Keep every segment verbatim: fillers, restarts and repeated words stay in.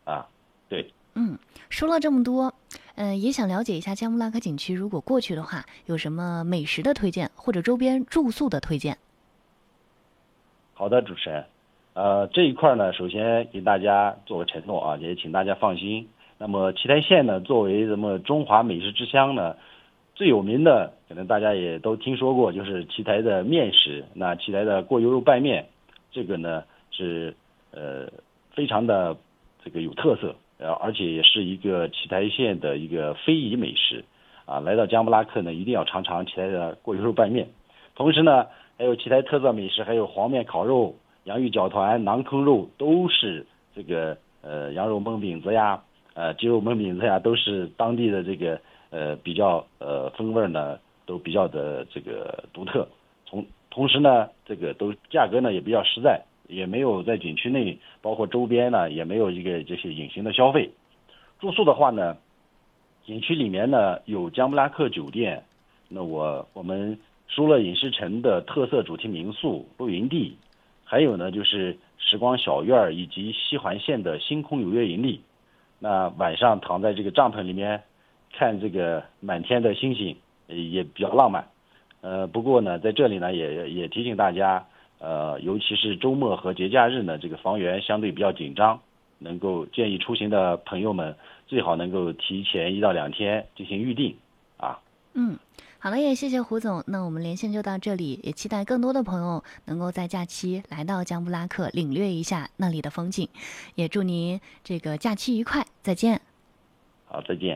啊。对。 嗯，说了这么多，嗯，也想了解一下江布拉克景区，如果过去的话，有什么美食的推荐，或者周边住宿的推荐？ 好的，主持人，呃，这一块呢，首先给大家做个承诺啊，也请大家放心。那么奇台县呢，作为什么中华美食之乡呢，最有名的可能大家也都听说过，就是奇台的面食。那奇台的过油肉拌面，这个呢是呃非常的这个有特色，呃，而且也是一个奇台县的一个非遗美食啊。来到江布拉克呢，一定要尝尝奇台的过油肉拌面。同时呢，还有奇台特色美食，还有黄面烤肉、洋芋饺团、馕坑肉，都是这个呃羊肉焖饼子呀，呃鸡肉焖饼子呀，都是当地的这个呃比较呃风味呢都比较的这个独特。同同时呢，这个都价格呢也比较实在，也没有在景区内包括周边呢也没有一个这些隐形的消费。住宿的话呢，景区里面呢有江布拉克酒店，那我我们舒乐影视城的特色主题民宿、露营地，还有呢就是时光小院以及西环线的星空有月营地。那晚上躺在这个帐篷里面看这个满天的星星，呃也比较浪漫。呃，不过呢，在这里呢也也提醒大家，呃，尤其是周末和节假日呢，这个房源相对比较紧张，能够建议出行的朋友们最好能够提前一到两天进行预定啊。 嗯，好了，也谢谢胡总，那我们连线就到这里，也期待更多的朋友能够在假期来到江布拉克，领略一下那里的风景，也祝您这个假期愉快，再见。 好，再见。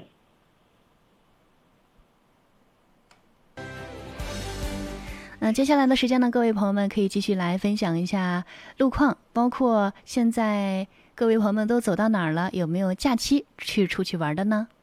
那接下来的时间呢，各位朋友们可以继续来分享一下路况，包括现在各位朋友们都走到哪儿了，有没有假期去出去玩的呢？